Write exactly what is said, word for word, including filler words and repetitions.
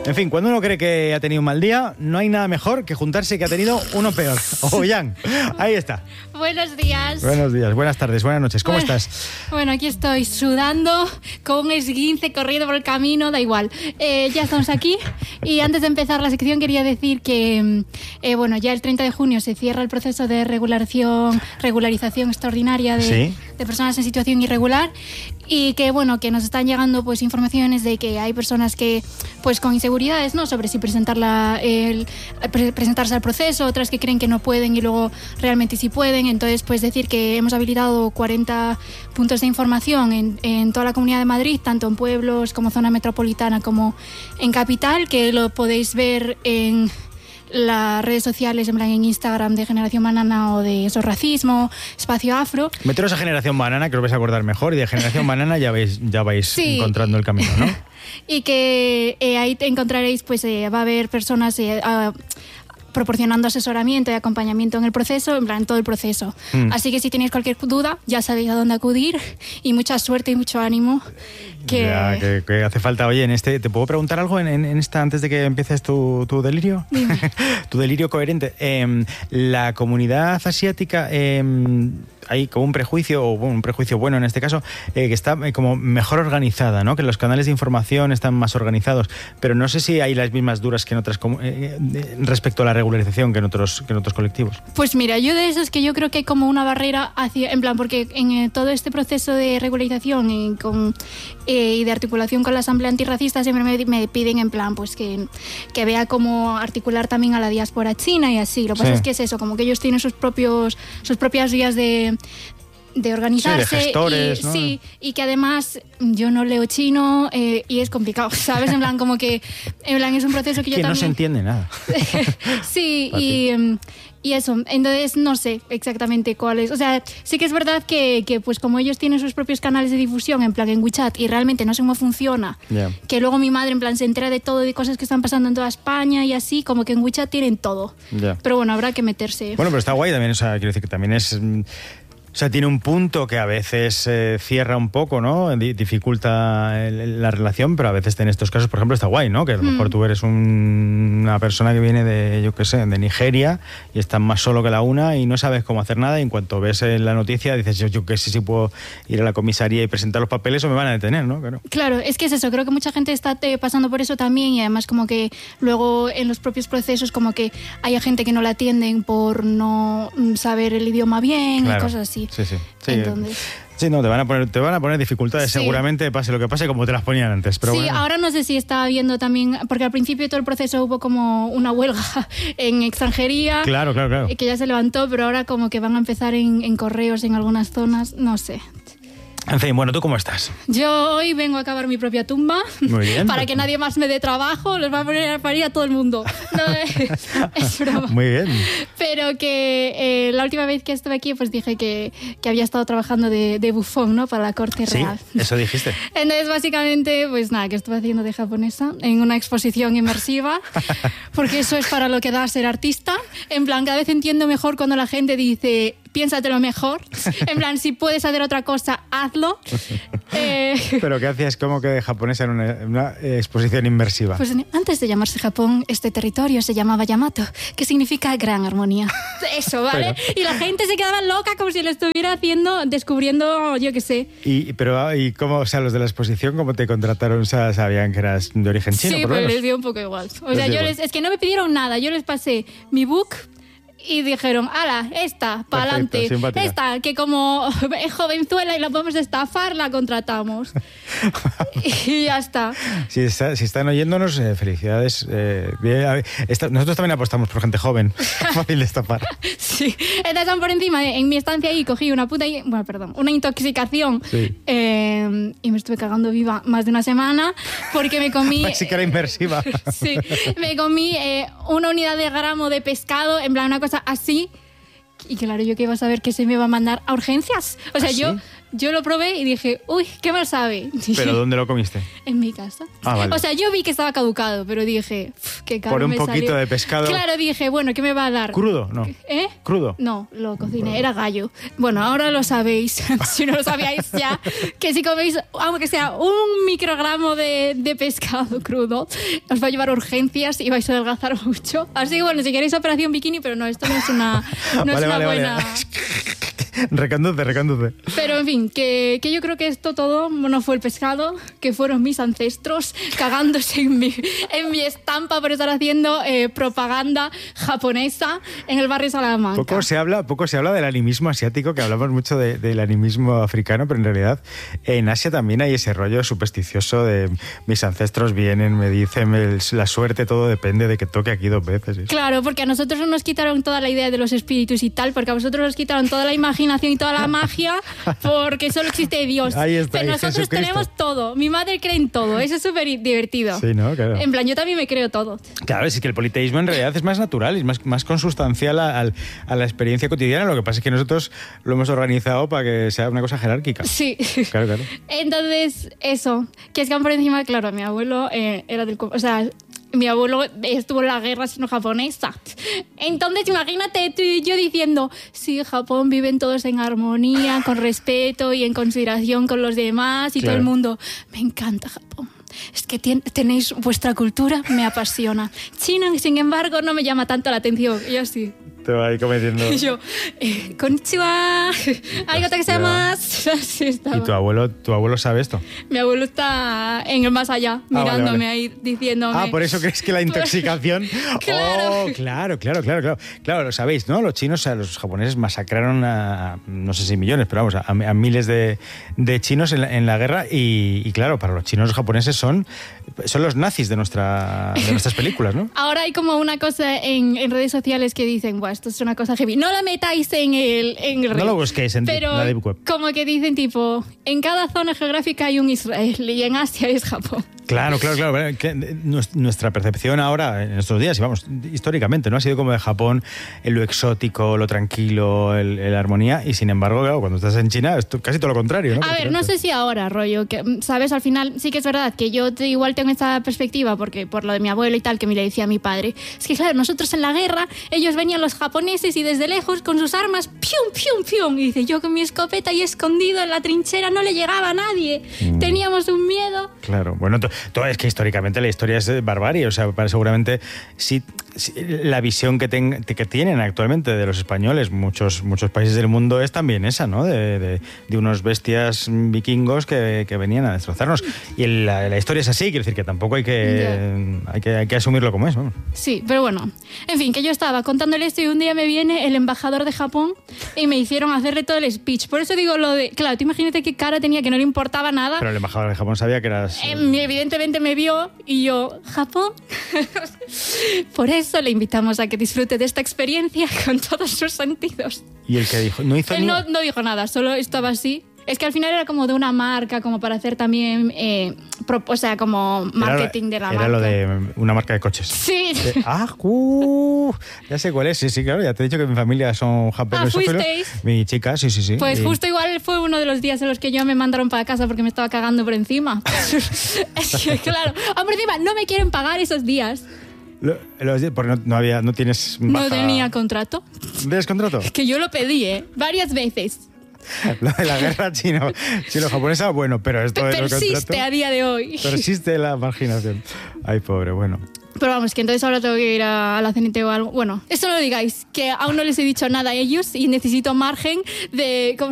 En fin, cuando uno cree que ha tenido un mal día, no hay nada mejor que juntarse que ha tenido uno peor. Ollán, ahí está. Buenos días. Buenos días, buenas tardes, buenas noches. ¿Cómo bueno, estás? Bueno, aquí estoy sudando, con un esguince corriendo por el camino, da igual. Eh, ya estamos aquí y antes de empezar la sección quería decir que eh, bueno, ya el treinta de junio se cierra el proceso de regulación, regularización extraordinaria de, ¿Sí? de personas en situación irregular y que bueno, que nos están llegando pues informaciones de que hay personas que pues con inseguridades, ¿no? Sobre si presentarla, el, pre- presentarse al proceso, otras que creen que no pueden y luego realmente sí pueden. Entonces, pues decir que hemos habilitado cuarenta puntos de información en, en toda la Comunidad de Madrid, tanto en pueblos como zona metropolitana como en capital, que lo podéis ver en las redes sociales, en plan en Instagram de Generación Banana o de Eso Racismo, Espacio Afro. Meteros a Generación Banana, que os vais a acordar mejor, y de Generación Banana ya vais, ya vais Sí. encontrando el camino, ¿no? Y que eh, ahí te encontraréis, pues eh, va a haber personas eh, a, proporcionando asesoramiento y acompañamiento en el proceso, en plan todo el proceso. Mm. Así que si tenéis cualquier duda, ya sabéis a dónde acudir y mucha suerte y mucho ánimo. Que... Ya, que, que hace falta. Oye, en este, ¿te puedo preguntar algo en, en, en esta antes de que empieces tu, tu delirio? Dime. Tu delirio coherente. Eh, la comunidad asiática, eh, hay como un prejuicio, o bueno, un prejuicio bueno en este caso, eh, que está eh, como mejor organizada, ¿no? Que los canales de información están más organizados, pero no sé si hay las mismas duras que en otras comu- eh, eh, respecto a la regularización que en otros que en otros colectivos. Pues mira, yo de eso es que yo creo que hay como una barrera hacia, en plan, porque en eh, todo este proceso de regularización y, con, eh, y de articulación con la Asamblea Antirracista siempre me, me piden en plan, pues que, que vea cómo articular también a la diáspora china y así. Lo que pasa Sí. es que es eso, como que ellos tienen sus propios, sus propias vías de de organizarse. Sí, de gestores, y, ¿no? sí, y que además yo no leo chino eh, y es complicado, ¿sabes? En plan, como que en plan es un proceso que yo Que no también... se entiende nada. Sí, Fácil. y, em, y eso, entonces no sé exactamente cuáles. O sea, sí que es verdad que, que pues como ellos tienen sus propios canales de difusión, en plan en WeChat, y realmente no sé cómo funciona, Ya. que luego mi madre en plan se entera de todo, de cosas que están pasando en toda España y así, como que en WeChat tienen todo. Ya. Pero bueno, habrá que meterse. Bueno, pero está guay también, o sea, quiero decir que también es... mm, O sea, tiene un punto que a veces eh, cierra un poco, ¿no? Di- dificulta el- la relación, pero a veces en estos casos, por ejemplo, está guay, ¿no? Que a lo mejor Mm. tú eres un- una persona que viene de, yo qué sé, de Nigeria y estás más solo que la una y no sabes cómo hacer nada y en cuanto ves eh, la noticia dices, yo, yo qué sé si puedo ir a la comisaría y presentar los papeles o me van a detener, ¿no? Claro. Claro, es que es eso, creo que mucha gente está eh, pasando por eso también y además como que luego en los propios procesos como que hay gente que no la atienden por no mm, saber el idioma bien Claro. y cosas así. Sí, sí. Sí, Entonces... sí, no, te van a poner, te van a poner dificultades Sí. seguramente, pase lo que pase, como te las ponían antes. Pero sí, bueno. ahora no sé si está habiendo también, porque al principio de todo el proceso hubo como una huelga en extranjería, Claro, claro, claro. eh, que ya se levantó, pero ahora como que van a empezar en, en correos en algunas zonas, no sé. En fin, bueno, ¿tú cómo estás? Yo hoy vengo a cavar mi propia tumba Muy bien. para que nadie más me dé trabajo, los va a poner a parir a todo el mundo. No, es, es broma. Muy bien. Pero que eh, la última vez que estuve aquí pues dije que, que había estado trabajando de, de bufón, ¿no? Para la corte Sí, real. eso dijiste. Entonces, básicamente, pues nada, que estuve haciendo de japonesa en una exposición inmersiva, porque eso es para lo que da ser artista. En plan, cada vez entiendo mejor cuando la gente dice, piénsatelo mejor. En plan, si puedes hacer otra cosa, hazlo. Eh, ¿Pero qué hacías como que de japonesa en una, en una eh, exposición inmersiva? pues antes de llamarse Japón, este territorio se llamaba Yamato, que significa gran armonía. Eso, ¿vale? Pero- Y la gente se quedaba loca como si lo estuviera haciendo, descubriendo, yo qué sé. Y, pero, ah, ¿y cómo, o sea, los de la exposición, cómo te contrataron? O sea, sabían que eras de origen chino, Sí, por lo pues menos. les dio un poco igual. O Les sea, dio yo igual. les, es que no me pidieron nada. Yo les pasé mi book y dijeron, ala, esta, para Perfecto, adelante. simpática. Esta, que como es jovenzuela y la podemos estafar, la contratamos. Y ya está. Si, está- si están oyéndonos, eh, felicidades. eh, bien, a ver, esta- nosotros también apostamos por gente joven. Fácil de estafar. Sí. Entonces, por encima, en mi estancia ahí cogí una puta, bueno, perdón, una intoxicación Sí. eh, y me estuve cagando viva más de una semana porque me comí... Sí que era inmersiva. Sí, me comí eh, una unidad de gramo de pescado, en plan una cosa así. Y claro, yo que iba a saber que se me iba a mandar a urgencias. O sea, ¿Ah, yo, sí? yo lo probé y dije, uy, qué mal sabe. ¿Pero dónde lo comiste? En mi casa. Ah, vale. O sea, yo vi que estaba caducado, pero dije, qué caro Por un me poquito salió. de pescado. Claro, dije, bueno, ¿qué me va a dar? ¿Crudo? No. ¿Eh? ¿Crudo? No, lo cociné, era gallo. Bueno, ahora lo sabéis, si no lo sabíais ya, que si coméis, aunque sea un microgramo de, de pescado crudo, os va a llevar a urgencias y vais a adelgazar mucho. Así que bueno, si queréis operación bikini, pero no, esto no es una, no vale, es una vale, buena... Vale. Reconduce, reconduce. Pero en fin, que, que yo creo que esto todo no fue el pescado, que fueron mis ancestros cagándose en mi, en mi estampa por estar haciendo eh, propaganda japonesa en el barrio Salamanca. Poco se habla, poco se habla del animismo asiático, que hablamos mucho de, del animismo africano, pero en realidad en Asia también hay ese rollo supersticioso de mis ancestros vienen, me dicen, el, la suerte, todo depende de que toque aquí dos veces. ¿Sí? Claro, porque a nosotros no nos quitaron toda la idea de los espíritus y tal, porque a vosotros os quitaron toda la imaginación y toda la magia, porque solo existe Dios. Ahí está, pero nosotros Jesucristo. Tenemos todo. Mi madre cree en todo. Eso es súper divertido. Sí, ¿no? Claro. En plan, yo también me creo todo. Claro, es que el politeísmo en realidad es más natural, es más, más consustancial a, a, a la experiencia cotidiana. Lo que pasa es que nosotros lo hemos organizado para que sea una cosa jerárquica. Sí. Claro, claro. Entonces, eso. Que es que por encima, claro, mi abuelo eh, era del... O sea... Mi abuelo estuvo en la guerra sino-japonesa. Entonces, imagínate tú y yo diciendo, sí, Japón viven todos en armonía, con respeto y en consideración con los demás y claro. todo el mundo. Me encanta Japón. Es que ten, tenéis vuestra cultura, me apasiona. China, sin embargo, no me llama tanto la atención. Y yo sí. Te va ahí cometiendo. Y yo, eh, konnichiwa, arigato gozaimasu. Así estaba. ¿Y tu abuelo, tu abuelo sabe esto? Mi abuelo está en el más allá, Ah, mirándome vale, vale. ahí, diciéndome... Ah, por eso crees que la intoxicación... Claro. Oh, claro, claro, claro, claro. Claro, lo sabéis, ¿no? Los chinos, o sea, los japoneses masacraron a, no sé si millones, pero vamos, a, a miles de, de chinos en la, en la guerra y, y claro, para los chinos los japoneses son, son los nazis de, nuestra, de nuestras películas, ¿no? Ahora hay como una cosa en, en redes sociales que dicen, bueno, esto es una cosa heavy. No la metáis en el, en el No red, lo busquéis en pero la deep web. como que dicen tipo, en cada zona geográfica hay un Israel y en Asia es Japón. Claro, claro, claro. Que nuestra percepción ahora, en estos días, y vamos, históricamente, ¿no? Ha sido como de Japón, en lo exótico, lo tranquilo, el, el armonía, y sin embargo, claro, cuando estás en China, es casi todo lo contrario, ¿no? A ver, no sé si ahora, rollo, que, ¿sabes? Al final sí que es verdad que yo te, igual tengo esta perspectiva, porque por lo de mi abuelo y tal, que me le decía a mi padre, es que claro, nosotros en la guerra, ellos venían los japoneses y desde lejos con sus armas, pium, pium, pium, y dice, yo con mi escopeta y escondido en la trinchera no le llegaba a nadie, mm. teníamos un miedo. Claro, bueno, todo es que históricamente la historia es barbarie, o sea, seguramente sí, sí, la visión que, ten, que tienen actualmente de los españoles, muchos, muchos países del mundo, es también esa, ¿no? De, de, de unos bestias vikingos que, que venían a destrozarnos. Y la, la historia es así, quiero decir que tampoco hay que, yeah. hay que, hay que asumirlo como es, ¿no? Sí, pero bueno, en fin, que yo estaba contándole esto y un día me viene el embajador de Japón y me hicieron hacerle todo el speech. Por eso digo lo de, claro, tú imagínate qué cara tenía, que no le importaba nada. Pero el embajador de Japón sabía que eras... Eh, evidentemente me vio y yo, ¿Japón? Por eso le invitamos a que disfrute de esta experiencia con todos sus sentidos. ¿Y el que dijo? No hizo Él ni... no, no dijo nada, solo estaba así. Es que al final era como de una marca, como para hacer también, eh, pro, o sea, como marketing era, de la era marca. Era lo de una marca de coches. Sí. De, ah, uh, ya sé cuál es, sí, sí, claro, ya te he dicho que mi familia son japoneses. Ah, ¿fuisteis? Mi chica, sí, sí, sí. Pues y... justo igual fue uno de los días en los que yo me mandaron para casa porque me estaba cagando por encima. Es que, claro, ah, por encima, no me quieren pagar esos días. Lo, los, porque no, no, había, no tienes baja... No tenía contrato. ¿Tienes contrato? Es que yo lo pedí, ¿eh? Varias veces. Lo de la guerra chino, chino-japonesa, bueno, pero esto de los contratos... Persiste a día de hoy. Persiste la marginación. Ay, pobre, bueno. Pero vamos, que entonces ahora tengo que ir a, a la C N T o algo. Bueno, eso no lo digáis, que aún no les he dicho nada a ellos y necesito margen de...